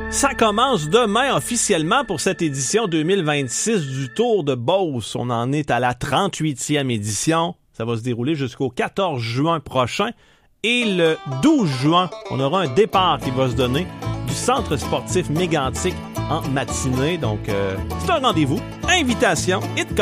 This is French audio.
Ça commence demain officiellement pour cette édition 2026 du Tour de Beauce. On en est à la 38e édition. Ça va se dérouler jusqu'au 14 juin prochain. Et le 12 juin, on aura un départ qui va se donner du centre sportif Mégantic en matinée. Donc, c'est un rendez-vous. Invitation et